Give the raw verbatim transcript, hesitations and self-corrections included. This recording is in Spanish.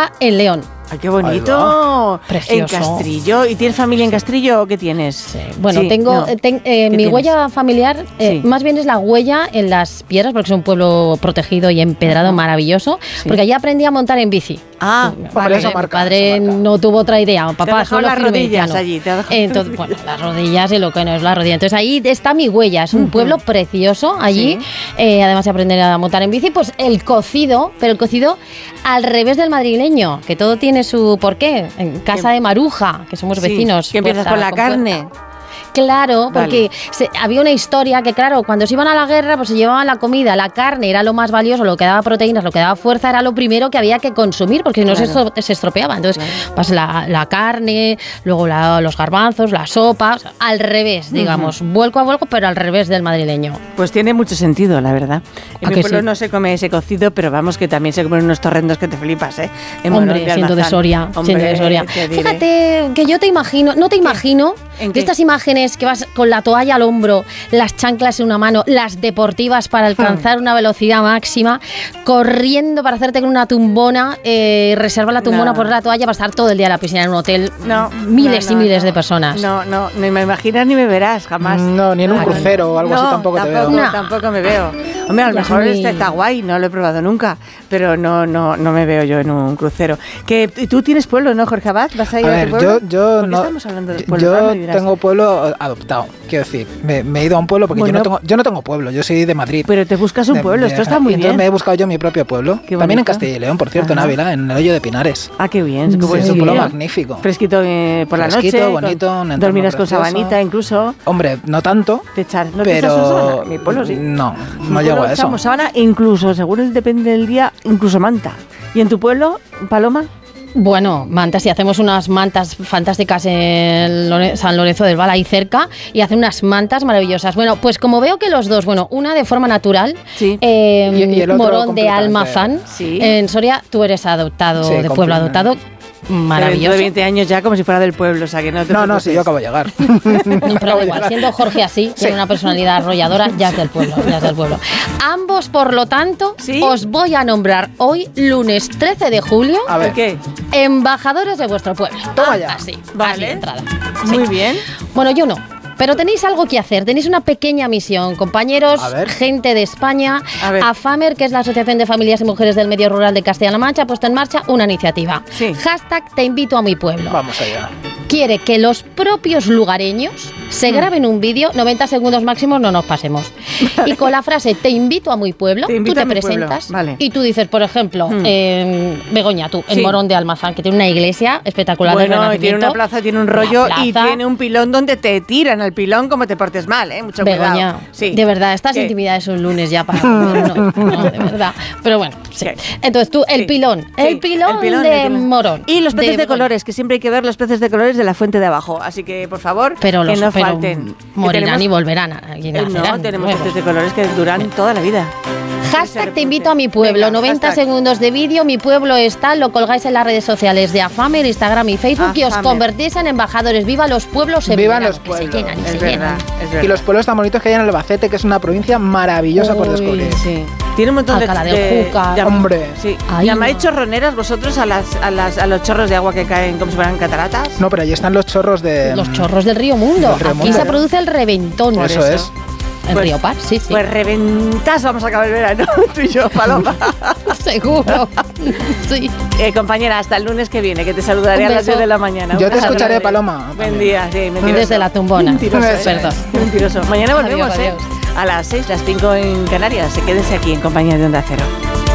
Huerta en León. ¡Ay, qué bonito! Precioso. En Castrillo. ¿Y tienes familia en Castrillo o qué tienes? Sí. Bueno, sí, tengo no. ten, eh, mi tienes? huella familiar, eh, Sí. más bien es la huella en las piedras, porque es un pueblo protegido y empedrado. Ajá. Maravilloso, sí. Porque allí aprendí a montar en bici. Ah, vale, esa mi marca, padre esa marca. no tuvo otra idea. Papá, te solo las rodillas filoamericano. allí. Te dejó... Entonces, bueno, las rodillas y lo que no es la rodilla. Entonces ahí está mi huella. Es un uh-huh. pueblo precioso allí. Sí. Eh, además de aprender a montar en bici, pues el cocido, pero el cocido al revés del madrileño, que todo tiene su porqué. En casa de Maruja, que somos vecinos. Sí, que empiezas con la con carne. Puerta. Claro, porque vale. se, había una historia que, claro, cuando se iban a la guerra, pues se llevaban la comida, la carne era lo más valioso, lo que daba proteínas, lo que daba fuerza, era lo primero que había que consumir, porque si no claro. se, se estropeaba. Entonces, claro. pues la, la carne, luego la, los garbanzos, la sopa, o sea, al revés, digamos, uh-huh. vuelco a vuelco, pero al revés del madrileño. Pues tiene mucho sentido, la verdad. En mi pueblo sí? no se come ese cocido, pero vamos, que también se comen unos torrendos que te flipas, ¿eh? En Hombre, de siendo de Soria, Hombre, siendo de Soria. Fíjate que yo te imagino, no te imagino, de estas imágenes que vas con la toalla al hombro, las chanclas en una mano, las deportivas para alcanzar una velocidad máxima, corriendo para hacerte con una tumbona, eh, reservar la tumbona, no. poner la toalla para estar todo el día en la piscina en un hotel. No, miles no, no, y miles no. de personas. No, no, ni me imaginas ni me verás jamás. No, ni en un ah, crucero o algo no, así tampoco, tampoco te veo. No, tampoco me veo. Hombre, a lo mejor muy... este está guay, no lo he probado nunca, pero no, no, no me veo yo en un crucero. Que tú tienes pueblo, ¿no, Jorge Abad? ¿Vas a ir a, a ver, tu pueblo? yo, yo ¿Por qué no. estamos hablando de pueblo? Yo tengo pueblo adoptado, quiero decir, me, me he ido a un pueblo porque bueno, yo, no tengo, yo no tengo pueblo, yo soy de Madrid. Pero te buscas un de, pueblo, de, esto está muy entonces bien. Entonces me he buscado yo mi propio pueblo, qué también en Castilla y León, por cierto, Ajá. en Ávila, en el Hoyo de Pinares. Ah, qué bien. Sí, sí, es un pueblo magnífico. Fresquito eh, por Fresquito, la noche. bonito, con, un dormirás con precioso. sabanita incluso. Hombre, no tanto, te echar, no pero te mi pueblo sí. No, mi no llego a eso. Echamos sábana, incluso, según depende del día, incluso manta. ¿Y en tu pueblo, Paloma? Bueno, mantas, sí, hacemos unas mantas fantásticas en Lore- San Lorenzo del Val, ahí cerca, y hacen unas mantas maravillosas. Bueno, pues como veo que los dos, bueno, una de forma natural, sí. eh, y, y el otro Morón de Almazán, sí. en Soria, tú eres adoptado, sí, de pueblo adoptado. Maravilloso. De veinte años ya como si fuera del pueblo, o sea que no te No, no, sí, yo acabo de llegar. No, pero da igual, siendo Jorge así, sí. tiene una personalidad arrolladora, ya es del pueblo, ya es del pueblo. Ambos, por lo tanto, ¿sí? os voy a nombrar hoy, lunes trece de julio, a ver. ¿Qué? embajadores de vuestro pueblo. Toma ya. Así, vale. así de entrada. Muy sí. bien. Bueno, yo no. Pero tenéis algo que hacer, tenéis una pequeña misión, compañeros, gente de España. AFAMER, que es la Asociación de Familias y Mujeres del Medio Rural de Castilla-La Mancha, ha puesto en marcha una iniciativa. Sí. Hashtag te invito a mi pueblo. Vamos allá. Quiere que los propios lugareños se mm. graben un vídeo, noventa segundos máximos, no nos pasemos. Vale. Y con la frase te invito a mi pueblo, te tú te presentas vale. y tú dices, por ejemplo, mm. eh, Begoña, tú, sí. en Morón de Almazán, que tiene una iglesia espectacular. Bueno, y tiene una plaza, tiene un rollo y tiene un pilón donde te tiran al pilón como te portes mal, ¿eh? Mucho Begoña, cuidado. Sí. De verdad, estas ¿Qué? intimidades un lunes ya para... no, no, de verdad. Pero bueno, sí. Entonces tú, el, sí. pilón, sí. el pilón, el pilón de el pilón. Morón. Y los peces de, de colores, que siempre hay que ver los peces de colores de la fuente de abajo. Así que, por favor, pero que los, no pero falten. Morirán y volverán. Y eh, no, tenemos nuevos. peces de colores que duran Bien. toda la vida. Hashtag te invito a mi pueblo. Venga, noventa hashtag. segundos de vídeo. Mi pueblo está. Lo colgáis en las redes sociales de AFAMER, Instagram y Facebook Afamer. y os convertís en embajadores. ¡Viva los pueblos! En ¡Viva verano, los pueblos! Se llenan y es se verdad, llenan. Es verdad. Y los pueblos tan bonitos que hay en Albacete, que es una provincia maravillosa Uy, por descubrir. Sí. Tiene un montón Alcalá de... del Júcar. De, Hombre. Sí. Ay, ¿Llamáis no. chorroneras vosotros a, las, a, las, a los chorros de agua que caen como si fueran cataratas? No, pero allí están los chorros de... Los chorros del Río Mundo. Del Río Aquí Mundo. se produce el reventón. Eso, eso es. En pues, Río Par, sí, sí. Pues reventas, vamos a acabar el verano, tú y yo, Paloma. Seguro. Sí. Eh, compañera, hasta el lunes que viene, que te saludaré a las diez de la mañana. Yo te escucharé, grande. Paloma. Buen día, sí, mentiroso. Desde la tumbona. Mentiroso, eh. Perdón. Mentiroso. Mañana volvemos, adiós, ¿eh? Adiós. A las seis, las cinco en Canarias. Quédese aquí en compañía de Onda Cero.